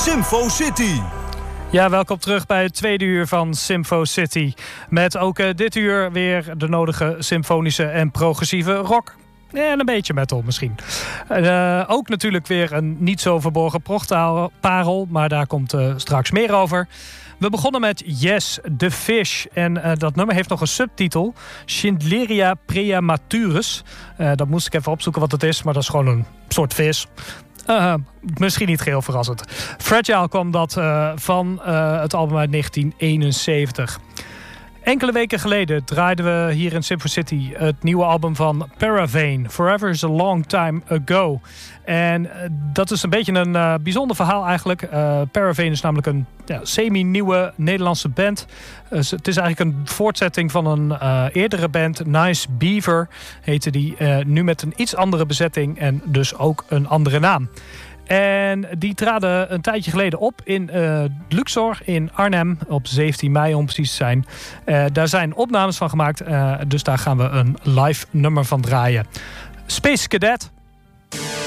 Symfo City. Ja, welkom terug bij het tweede uur van Symfo City. Met ook dit uur weer de nodige symfonische en progressieve rock. En een beetje metal misschien. Ook natuurlijk weer een niet zo verborgen prochtparel, maar daar komt straks meer over. We begonnen met Yes, The Fish. En dat nummer heeft nog een subtitel. Schindleria Praematurus. Dat moest ik even opzoeken wat het is, maar dat is gewoon een soort vis. Misschien niet geheel verrassend. Fragile kwam dat van het album uit 1971. Enkele weken geleden draaiden we hier in Symfo City het nieuwe album van Paravane. Forever is a Long Time Ago. En dat is een beetje een bijzonder verhaal eigenlijk. Paravane is namelijk een semi-nieuwe Nederlandse band. Het is eigenlijk een voortzetting van een eerdere band. Nice Beaver heette die. Nu met een iets andere bezetting en dus ook een andere naam. En die traden een tijdje geleden op in Luxor in Arnhem op 17 mei om precies te zijn. Daar zijn opnames van gemaakt, dus daar gaan we een live nummer van draaien. Space Cadet.